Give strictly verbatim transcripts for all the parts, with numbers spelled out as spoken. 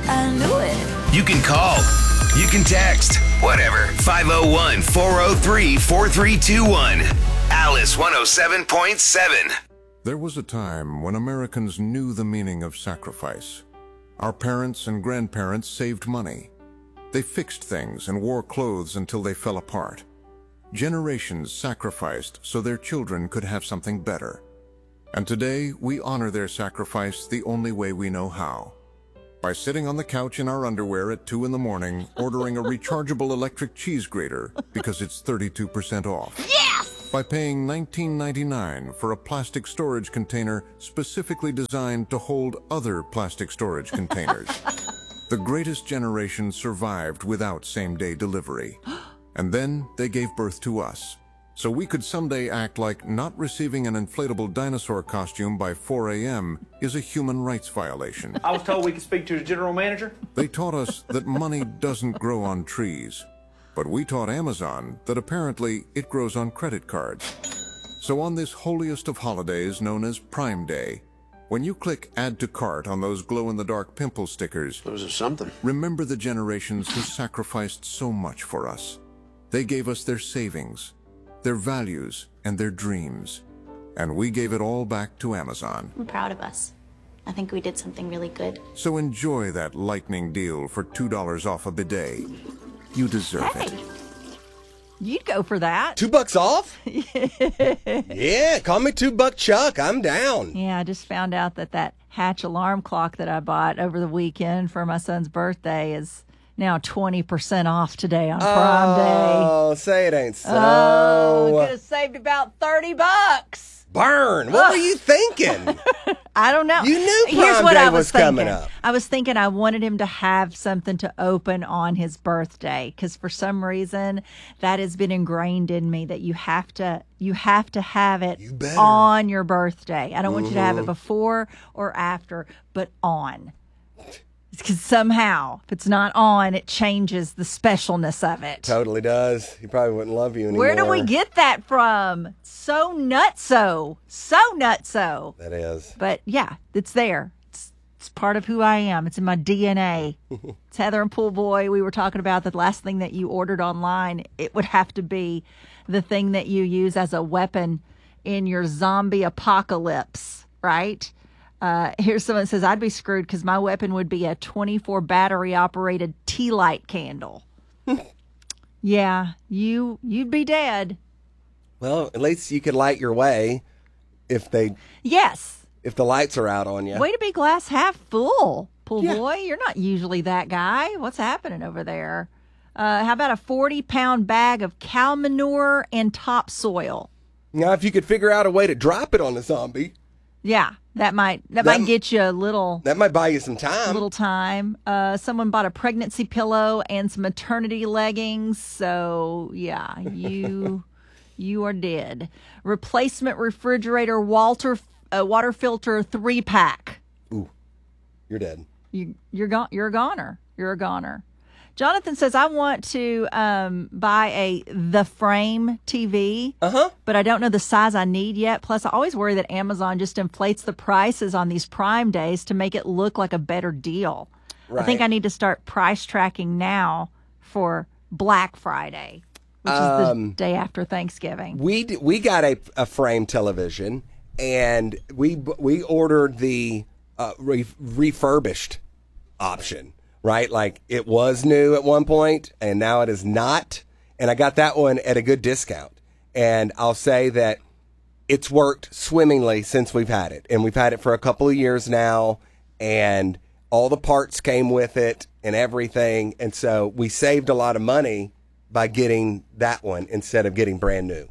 I knew it. You can call. You can text. Whatever. five oh one, four oh three, four three two one. Alice one oh seven point seven. There was a time when Americans knew the meaning of sacrifice. Our parents and grandparents saved money. They fixed things and wore clothes until they fell apart. Generations sacrificed so their children could have something better. And today, we honor their sacrifice the only way we know how. By sitting on the couch in our underwear at two in the morning, ordering a rechargeable electric cheese grater because it's thirty-two percent off. Yes! By paying nineteen ninety-nine for a plastic storage container specifically designed to hold other plastic storage containers. The greatest generation survived without same-day delivery. And then they gave birth to us. So we could someday act like not receiving an inflatable dinosaur costume by four a.m. is a human rights violation. I was told we could speak to the general manager. They taught us that money doesn't grow on trees. But we taught Amazon that apparently it grows on credit cards. So on this holiest of holidays known as Prime Day, when you click Add to Cart on those glow-in-the-dark pimple stickers, Those are something. remember the generations who sacrificed so much for us. They gave us their savings, their values, and their dreams. And we gave it all back to Amazon. I'm proud of us. I think we did something really good. So enjoy that lightning deal for two dollars off a bidet. You deserve Hey, it. You'd go for that. Two bucks off? Yeah, call me Two Buck Chuck. I'm down. Yeah, I just found out that that Hatch alarm clock that I bought over the weekend for my son's birthday is now twenty percent off today on Prime Day. Oh, say it ain't so. Oh, could have saved about thirty bucks. Burn. What were you thinking? I don't know. You knew Here's Prime what Day I was was thinking. coming up. I was thinking I wanted him to have something to open on his birthday because for some reason that has been ingrained in me that you have to you have to have it You better. on your birthday. I don't want you to Mm-hmm. have it before or after, but on. Because somehow, if it's not on, it changes the specialness of it. Totally does. He probably wouldn't love you anymore. Where do we get that from? So nutso. So nutso. That is. But yeah, it's there. It's, it's part of who I am. It's in my D N A. It's Heather and Pool Boy. We were talking about the last thing that you ordered online. It would have to be the thing that you use as a weapon in your zombie apocalypse, right? Uh, here's someone that says, I'd be screwed because my weapon would be a twenty-four battery operated tea light candle. Yeah, you, you'd be dead. Well, at least you could light your way if they Yes. if the lights are out on you. Way to be glass half full, Pool Yeah. Boy. You're not usually that guy. What's happening over there? Uh, how about a forty pound bag of cow manure and topsoil? Now, if you could figure out a way to drop it on the zombie, Yeah, that might that, That- might get you a little that might buy you some time. a little time. Uh, someone bought a pregnancy pillow and some maternity leggings. So yeah, you you are dead. Replacement refrigerator Walter uh, water filter three pack. Ooh, you're dead. You, you're gone. You're a goner. You're a goner. Jonathan says, I want to um, buy a The Frame T V, Uh-huh. but I don't know the size I need yet. Plus, I always worry that Amazon just inflates the prices on these Prime days to make it look like a better deal. I think Right. I need to start price tracking now for Black Friday, which is the Um, day after Thanksgiving. We d- we got a, a frame television, and we b- we ordered the uh, re- refurbished option, right? Like it was new at one point, and now it is not. And I got that one at a good discount. And I'll say that it's worked swimmingly since we've had it, and we've had it for a couple of years now, and all the parts came with it and everything, and so we saved a lot of money by getting that one instead of getting brand new.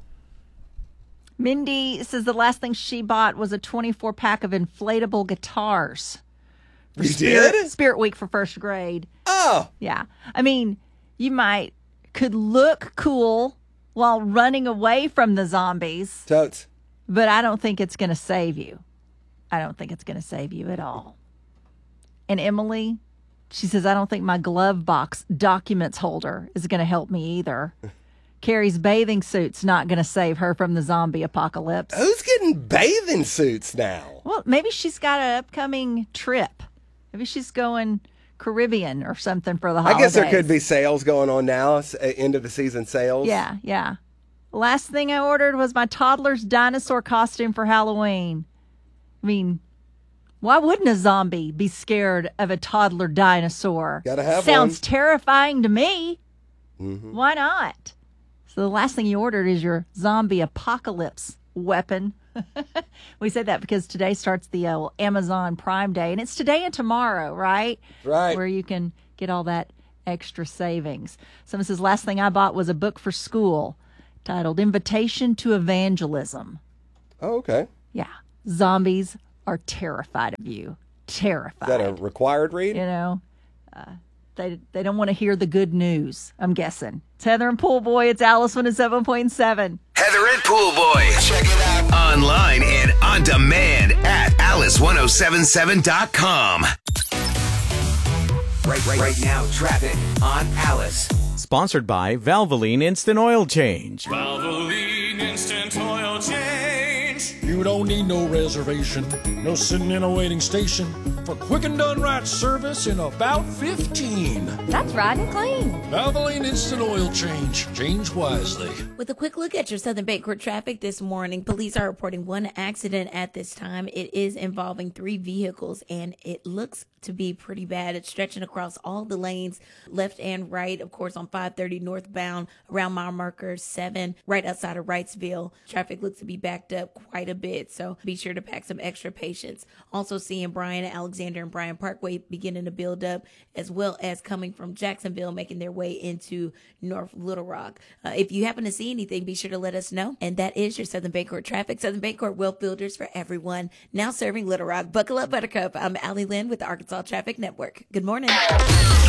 Mindy says the last thing she bought was a twenty-four pack of inflatable guitars. For You Spirit, did? Spirit Week for first grade. Oh, Yeah. I mean, you might could look cool while running away from the zombies, totes. but I don't think it's going to save you. I don't think it's going to save you at all. And Emily, she says, I don't think my glove box documents holder is going to help me either. Carrie's bathing suit's not going to save her from the zombie apocalypse. Who's getting bathing suits now? Well, maybe she's got an upcoming trip. Maybe she's going Caribbean or something for the I holidays. guess there could be sales going on now, s- uh, end of the season sales. Yeah, yeah. Last thing I ordered was my toddler's dinosaur costume for Halloween. I mean, why wouldn't a zombie be scared of a toddler dinosaur? Gotta have Sounds one. terrifying to me. Mm-hmm. Why not? So the last thing you ordered is your zombie apocalypse weapon. We say that because today starts the uh, Amazon Prime Day, and it's today and tomorrow, right? Right. Where you can get all that extra savings. Someone says, last thing I bought was a book for school titled Invitation to Evangelism. Oh, okay. Yeah. Zombies are terrified of you. Terrified. Is that a required read? You know, uh, they they don't want to hear the good news, I'm guessing. It's Heather and Pool Boy. It's Alice one oh seven point seven. Heather and Pool Boy. Check it out online and on demand at alice ten seventy-seven dot com. Right, right, right now, traffic on Alice. Sponsored by Valvoline Instant Oil Change. Valvoline Instant Oil Change. You don't need no reservation, no sitting in a waiting station for quick and done right service in about fifteen. That's right and clean. Valvoline Instant Oil Change. Change wisely. With a quick look at your Southern Bancorp traffic this morning, police are reporting one accident at this time. It is involving three vehicles, and it looks to be pretty bad. It's stretching across all the lanes, left and right, of course, on five thirty northbound around mile marker seven, right outside of Wrightsville. Traffic looks to be backed up quite a bit, so be sure to pack some extra patience. Also seeing Bryan, Alexander, and Bryan Parkway beginning to build up, as well as coming from Jacksonville, making their way into North Little Rock. Uh, if you happen to see anything, be sure to let us know. And that is your Southern Bancorp traffic. Southern Bancorp Wealth Builders for everyone, now serving Little Rock. Buckle up, Buttercup. I'm Allie Lynn with the Arkansas Traffic Network. Good morning.